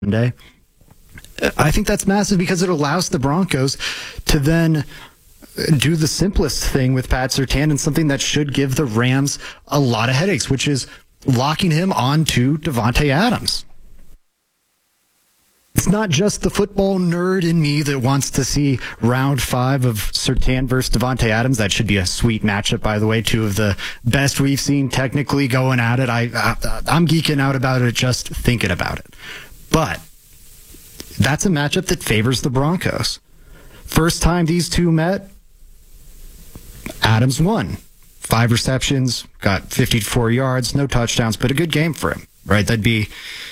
Sunday. I think that's massive because it allows the Broncos to then do the simplest thing with Pat Surtain and something that should give the Rams a lot of headaches, which is locking him onto Davante Adams. It's not just the football nerd in me that wants to see round 5 of Surtain versus Davante Adams. That should be a sweet matchup, by the way. Two of the best we've seen technically going at it. I'm geeking out about it just thinking about it. But that's a matchup that favors the Broncos. First time these two met, Adams won. 5 receptions, got 54 yards, no touchdowns, but a good game for him, right? That'd be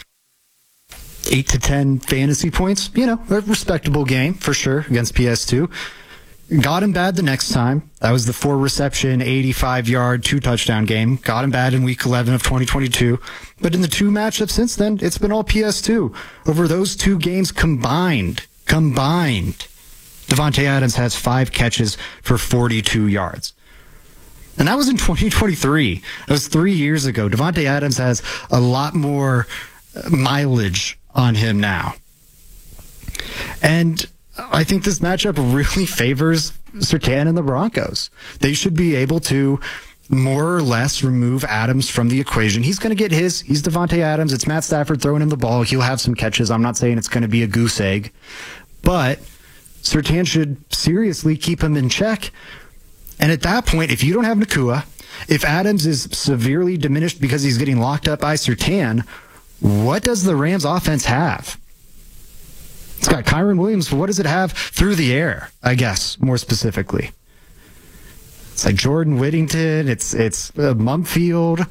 8 to 10 fantasy points. You know, a respectable game for sure against PS2. Got him bad the next time. That was the 4 reception, 85-yard, 2-touchdown game. Got him bad in week 11 of 2022. But in the 2 matchups since then, it's been all PS2. Over those 2 games combined, Davante Adams has 5 catches for 42 yards. And that was in 2023. That was 3 years ago. Davante Adams has a lot more mileage on him now. And I think this matchup really favors Surtain and the Broncos. They should be able to more or less remove Adams from the equation. He's going to get his. He's Davante Adams. It's Matt Stafford throwing him the ball. He'll have some catches. I'm not saying it's going to be a goose egg. But Surtain should seriously keep him in check. And at that point, if you don't have Nacua, if Adams is severely diminished because he's getting locked up by Surtain, what does the Rams offense have? It's got Kyren Williams. What does it have through the air, I guess, more specifically? It's like Jordan Whittington. It's Mumfield.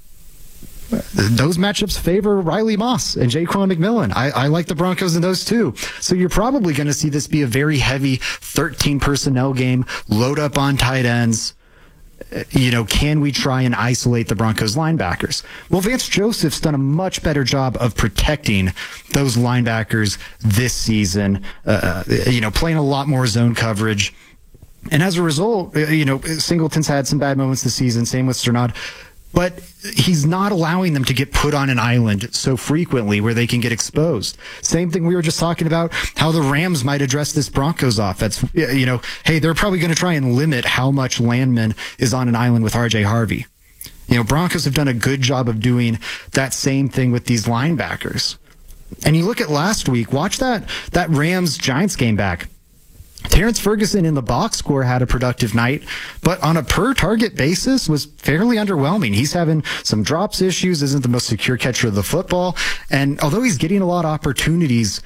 Those matchups favor Riley Moss and Jaquan McMillan. I like the Broncos in those too. So you're probably going to see this be a very heavy 13 personnel game, load up on tight ends. You know, can we try and isolate the Broncos linebackers? Well, Vance Joseph's done a much better job of protecting those linebackers this season, playing a lot more zone coverage. And as a result, Singleton's had some bad moments this season, same with Sternad. But he's not allowing them to get put on an island so frequently where they can get exposed. Same thing we were just talking about, how the Rams might address this Broncos offense. Hey, they're probably going to try and limit how much Landman is on an island with RJ Harvey. Broncos have done a good job of doing that same thing with these linebackers. And you look at last week, watch that Rams-Giants game back. Terrence Ferguson in the box score had a productive night, but on a per-target basis was fairly underwhelming. He's having some drops issues, isn't the most secure catcher of the football, and although he's getting a lot of opportunities,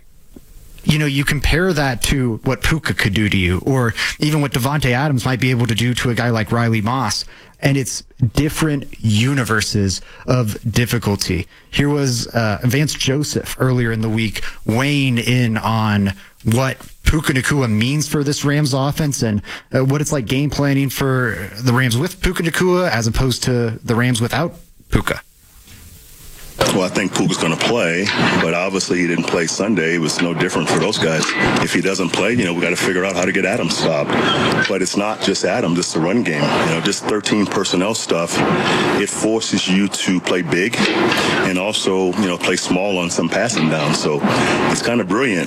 you compare that to what Puka could do to you, or even what Davante Adams might be able to do to a guy like Riley Moss, and it's different universes of difficulty. Here was Vance Joseph earlier in the week weighing in on what Puka Nacua means for this Rams offense and what it's like game planning for the Rams with Puka Nacua as opposed to the Rams without Puka. Well, I think Puka's going to play, but obviously he didn't play Sunday. It was no different for those guys. If he doesn't play, we got to figure out how to get Adams stopped. But it's not just Adams, it's the run game. Just 13 personnel stuff, it forces you to play big and also, play small on some passing downs. So it's kind of brilliant,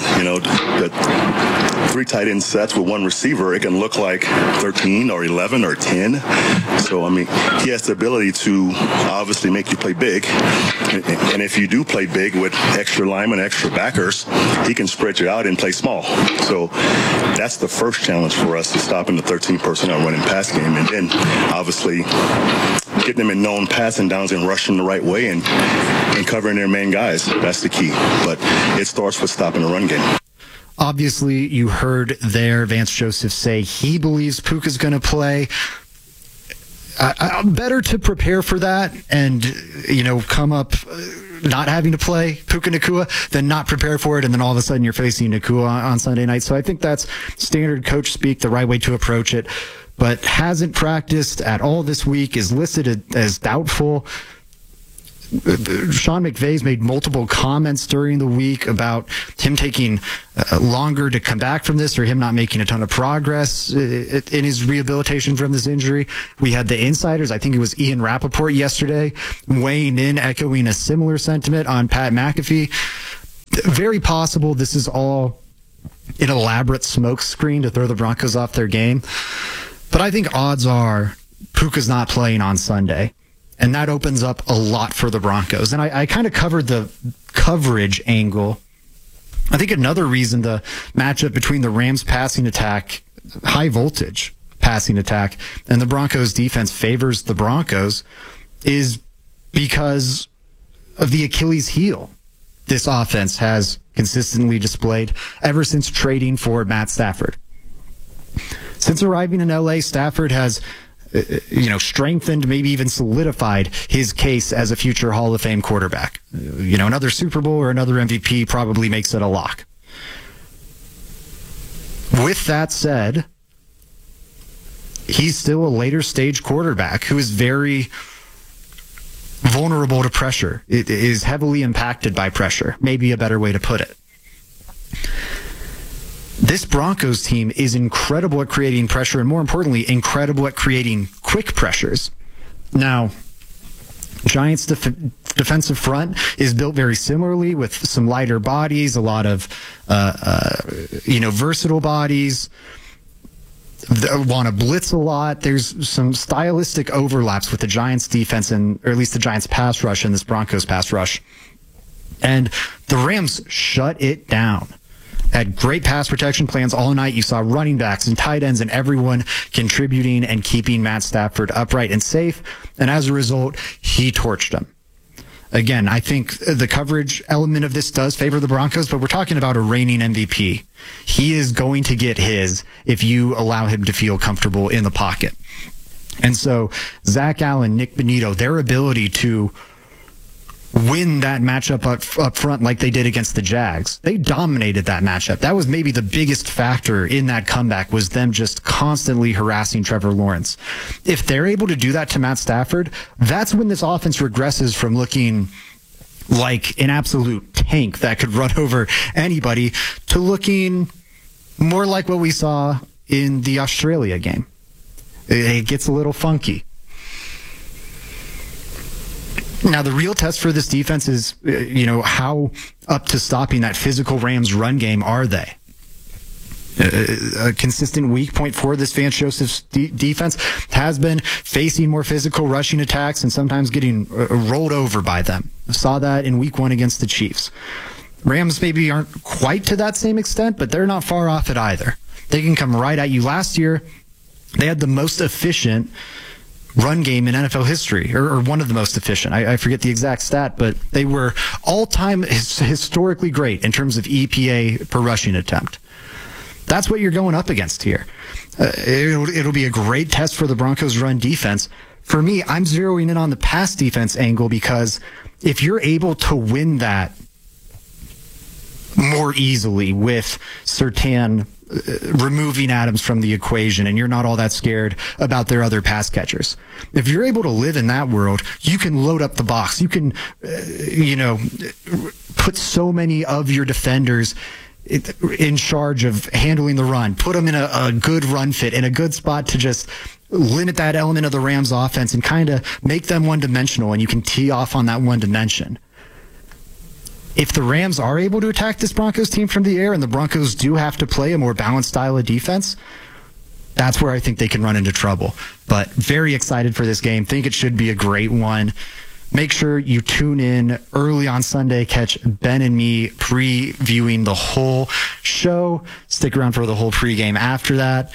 the 3 tight end sets with 1 receiver, it can look like 13 or 11 or 10. So, he has the ability to obviously make you play big. And if you do play big with extra linemen, extra backers, he can spread you out and play small. So that's the first challenge for us, is stopping the 13 personnel running pass game. And then obviously getting them in known passing downs and rushing the right way and covering their main guys. That's the key. But it starts with stopping the run game. Obviously, you heard there Vance Joseph say he believes Puka's going to play. Better to prepare for that and, come up not having to play Puka Nacua than not prepare for it, and then all of a sudden you're facing Nacua on Sunday night. So I think that's standard coach speak, the right way to approach it. But hasn't practiced at all this week, is listed as doubtful. Sean McVay's made multiple comments during the week about him taking longer to come back from this, or him not making a ton of progress in his rehabilitation from this injury. We had the insiders, I think it was Ian Rappaport yesterday, weighing in, echoing a similar sentiment on Pat McAfee. very possible this is all an elaborate smoke screen to throw the Broncos off their game. But I think odds are Puka's not playing on Sunday. And that opens up a lot for the Broncos. And I kind of covered the coverage angle. I think another reason the matchup between the Rams passing attack, high voltage passing attack, and the Broncos defense favors the Broncos is because of the Achilles heel this offense has consistently displayed ever since trading for Matt Stafford. Since arriving in LA, Stafford has strengthened, maybe even solidified his case as a future Hall of Fame quarterback. Another Super Bowl or another MVP probably makes it a lock. With that said, he's still a later stage quarterback who is very vulnerable to pressure. It is heavily impacted by pressure, maybe a better way to put it. This Broncos team is incredible at creating pressure and, more importantly, incredible at creating quick pressures. Now, Giants' defensive front is built very similarly with some lighter bodies, a lot of versatile bodies. They want to blitz a lot. There's some stylistic overlaps with the Giants' defense or at least the Giants' pass rush and this Broncos pass rush. And the Rams shut it down. Had great pass protection plans all night. You saw running backs and tight ends and everyone contributing and keeping Matt Stafford upright and safe. And as a result, he torched them. Again, I think the coverage element of this does favor the Broncos, but we're talking about a reigning MVP. He is going to get his if you allow him to feel comfortable in the pocket. And so Zach Allen, Nick Bonito, their ability to win that matchup up front like they did against the Jags. They dominated that matchup. That was maybe the biggest factor in that comeback, was them just constantly harassing Trevor Lawrence. If they're able to do that to Matt Stafford, that's when this offense regresses from looking like an absolute tank that could run over anybody to looking more like what we saw in the Australia game. It gets a little funky. Now, the real test for this defense is, how up to stopping that physical Rams run game are they? A consistent weak point for this Vance Joseph's defense has been facing more physical rushing attacks and sometimes getting rolled over by them. Saw that in week 1 against the Chiefs. Rams maybe aren't quite to that same extent, but they're not far off it either. They can come right at you. Last year, they had the most efficient run game in NFL history, or one of the most efficient. I forget the exact stat, but they were all-time historically great in terms of EPA per rushing attempt. That's what you're going up against here. It'll be a great test for the Broncos' run defense. For me, I'm zeroing in on the pass defense angle because if you're able to win that more easily with Surtain removing Adams from the equation and you're not all that scared about their other pass catchers. If you're able to live in that world, you can load up the box. You can, put so many of your defenders in charge of handling the run, put them in a good run fit, in a good spot to just limit that element of the Rams offense and kind of make them one-dimensional, and you can tee off on that one dimension. If the Rams are able to attack this Broncos team from the air and the Broncos do have to play a more balanced style of defense, that's where I think they can run into trouble. But very excited for this game. Think it should be a great one. Make sure you tune in early on Sunday. Catch Ben and me previewing the whole show. Stick around for the whole pregame after that.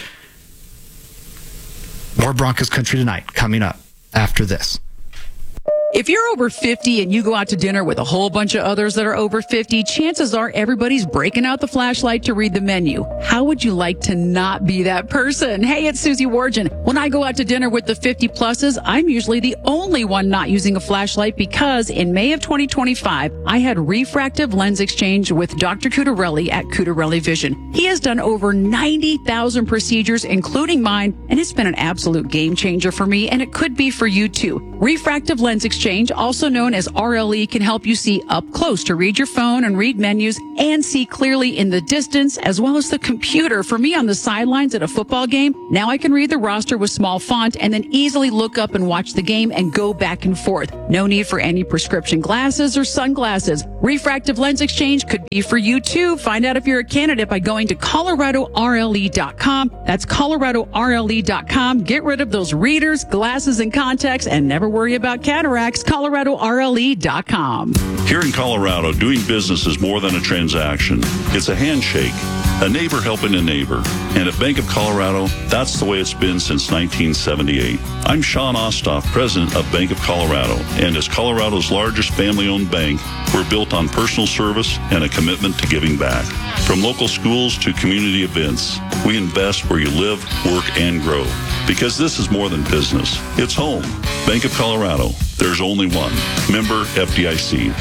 More Broncos country tonight coming up after this. If you're over 50 and you go out to dinner with a whole bunch of others that are over 50, chances are everybody's breaking out the flashlight to read the menu. How would you like to not be that person? Hey, it's Susie Wargin. When I go out to dinner with the 50 pluses, I'm usually the only one not using a flashlight because in May of 2025, I had refractive lens exchange with Dr. Cutarelli at Cutarelli Vision. He has done over 90,000 procedures, including mine, and it's been an absolute game changer for me, and it could be for you too. Refractive Lens Exchange, also known as RLE, can help you see up close to read your phone and read menus and see clearly in the distance, as well as the computer. For me on the sidelines at a football game, now I can read the roster with small font and then easily look up and watch the game and go back and forth. No need for any prescription glasses or sunglasses. Refractive Lens Exchange could be for you too. Find out if you're a candidate by going to ColoradoRLE.com. That's ColoradoRLE.com. Get rid of those readers, glasses, and contacts and never worry about cataracts. ColoradoRLE.com. Here in Colorado, doing business is more than a transaction. It's a handshake, a neighbor helping a neighbor. And at Bank of Colorado, that's the way it's been since 1978. I'm Sean Ostoff, president of Bank of Colorado. And as Colorado's largest family-owned bank, we're built on personal service and a commitment to giving back. From local schools to community events, we invest where you live, work, and grow. Because this is more than business. It's home. Bank of Colorado. There's only one. Member FDIC.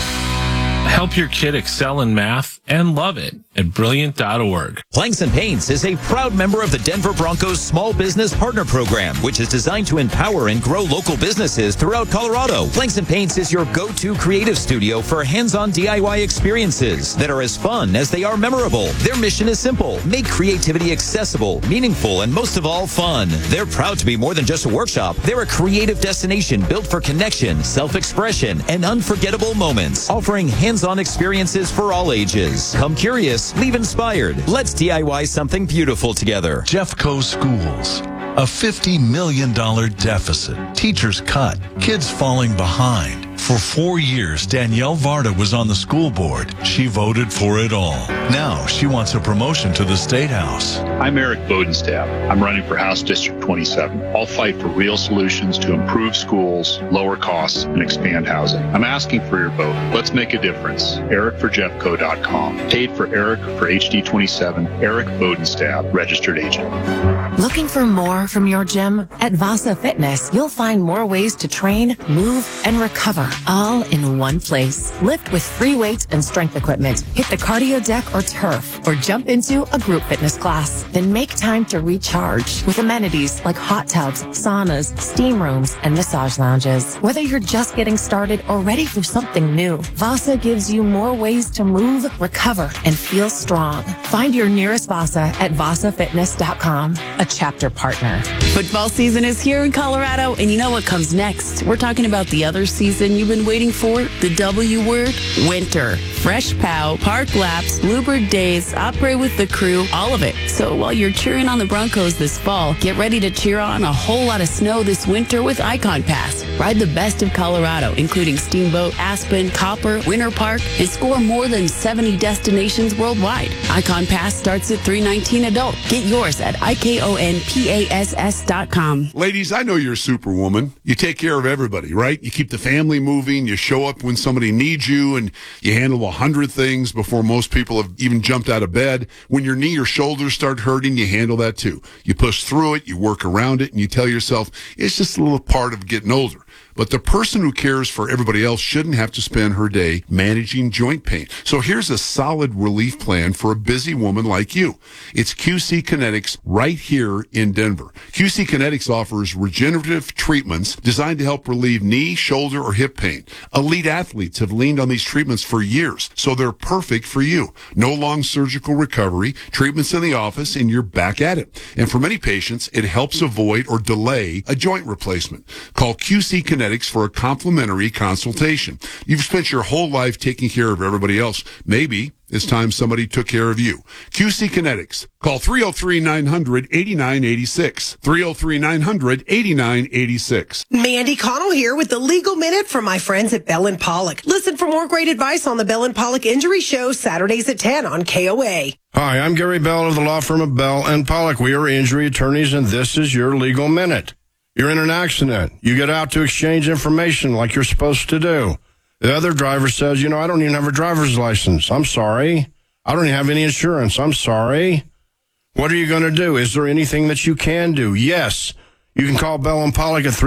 Help your kid excel in math and love it at Brilliant.org. Planks and Paints is a proud member of the Denver Broncos Small Business Partner Program, which is designed to empower and grow local businesses throughout Colorado. Planks and Paints is your go-to creative studio for hands-on DIY experiences that are as fun as they are memorable. Their mission is simple: make creativity accessible, meaningful, and most of all, fun. They're proud to be more than just a workshop. They're a creative destination built for connection, self-expression, and unforgettable moments, offering hands-on experiences for all ages. Come curious, leave inspired. Let's DIY something beautiful together. Jeffco Schools. A $50 million deficit. Teachers cut. Kids falling behind. For 4 years, Danielle Varda was on the school board. She voted for it all. Now she wants a promotion to the State House. I'm Eric Bodenstab. I'm running for House District 27. I'll fight for real solutions to improve schools, lower costs, and expand housing. I'm asking for your vote. Let's make a difference. EricForJeffco.com. Paid for Eric for HD27. Eric Bodenstab, registered agent. Looking for more from your gym? At Vasa Fitness, you'll find more ways to train, move, and recover, all in one place. Lift with free weights and strength equipment. Hit the cardio deck or turf, or jump into a group fitness class. Then make time to recharge with amenities like hot tubs, saunas, steam rooms, and massage lounges. Whether you're just getting started or ready for something new, Vasa gives you more ways to move, recover, and feel strong. Find your nearest Vasa at VasaFitness.com, a chapter partner. Football season is here in Colorado, and you know what comes next. We're talking about the other season you've been waiting for, the W word, winter. Fresh POW, park laps, bluebird days, opera with the crew, all of it. So while you're cheering on the Broncos this fall, get ready to cheer on a whole lot of snow this winter with Icon Pass. Ride the best of Colorado, including Steamboat, Aspen, Copper, Winter Park, and score more than 70 destinations worldwide. Icon Pass starts at $319 adult. Get yours at IKONPASS.com. Ladies, I know you're a superwoman. You take care of everybody, right? You keep the family moving. You show up when somebody needs you, and you handle 100 things before most people have even jumped out of bed. When your knee or shoulders start hurting, you handle that too. You push through it, you work around it, and you tell yourself, it's just a little part of getting older. But the person who cares for everybody else shouldn't have to spend her day managing joint pain. So here's a solid relief plan for a busy woman like you. It's QC Kinetics right here in Denver. QC Kinetics offers regenerative treatments designed to help relieve knee, shoulder, or hip pain. Elite athletes have leaned on these treatments for years, so they're perfect for you. No long surgical recovery, treatments in the office, and you're back at it. And for many patients, it helps avoid or delay a joint replacement. Call QC Kinetics for a complimentary consultation. You've spent your whole life taking care of everybody else. Maybe it's time somebody took care of you. QC Kinetics. Call 303-900-8986. 303-900-8986. Mandy Connell here with the Legal Minute from my friends at Bell & Pollock. Listen for more great advice on the Bell & Pollock Injury Show, Saturdays at 10 on KOA. Hi, I'm Gary Bell of the law firm of Bell & Pollock. We are injury attorneys, and this is your Legal Minute. You're in an accident. You get out to exchange information like you're supposed to do. The other driver says, I don't even have a driver's license. I'm sorry. I don't even have any insurance. I'm sorry. What are you going to do? Is there anything that you can do? Yes. You can call Bell & Pollock at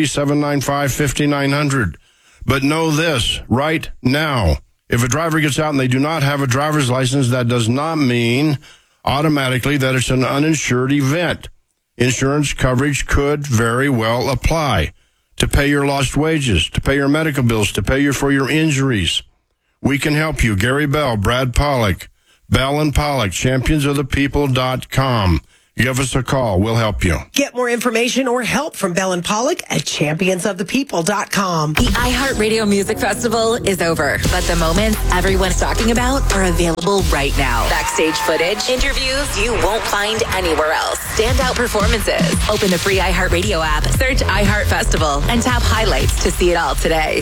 303-795-5900. But know this right now. If a driver gets out and they do not have a driver's license, that does not mean automatically that it's an uninsured event. Insurance coverage could very well apply. to pay your lost wages, to pay your medical bills, to pay you for your injuries. We can help you. Gary Bell, Brad Pollock, Bell and Pollock, championsofthepeople.com. Give us a call. We'll help you. Get more information or help from Bell and Pollock at championsofthepeople.com. The iHeartRadio Music Festival is over, but the moments everyone's talking about are available right now. Backstage footage, interviews you won't find anywhere else, standout performances. Open the free iHeartRadio app, search iHeart Festival, and tap highlights to see it all today.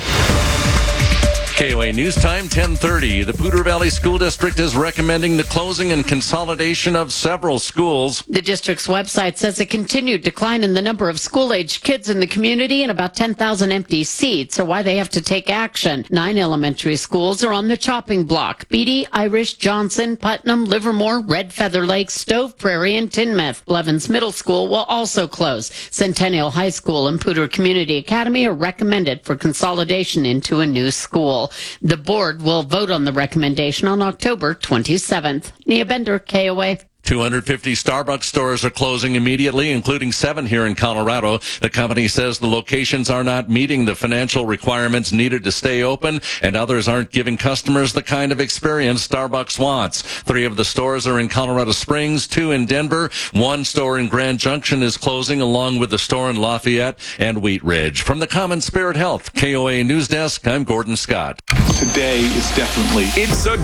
KOA News Time, 10:30. The Poudre Valley School District is recommending the closing and consolidation of several schools. The district's website says a continued decline in the number of school-age kids in the community and about 10,000 empty seats are why they have to take action. 9 elementary schools are on the chopping block. Beatty, Irish, Johnson, Putnam, Livermore, Red Feather Lake, Stove Prairie, and Tinmouth. Blevins Middle School will also close. Centennial High School and Poudre Community Academy are recommended for consolidation into a new school. The board will vote on the recommendation on October 27th. Nia Bender, KOA. 250 Starbucks stores are closing immediately, including 7 here in Colorado. The company says the locations are not meeting the financial requirements needed to stay open, and others aren't giving customers the kind of experience Starbucks wants. 3 of the stores are in Colorado Springs, 2 in Denver. 1 store in Grand Junction is closing, along with the store in Lafayette and Wheat Ridge. From the Common Spirit Health KOA News Desk, I'm Gordon Scott. Today is definitely... It's a